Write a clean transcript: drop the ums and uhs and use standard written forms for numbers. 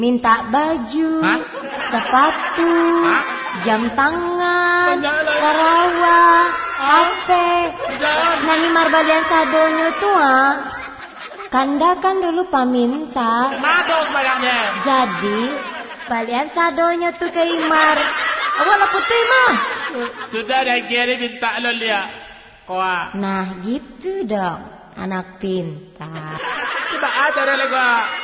Minta baju, sepatu, jam tangan, karawang, HP. Nangimar balian sadonyo tuh Kanda kan dulu paminta. Madok bayangnya. Jadi balian sadonyo tuh ke Imar. Awak putih mah. Sudah dah kira minta lo lihat. Nah gitu dong, anak pintar. Coba aja deh lega.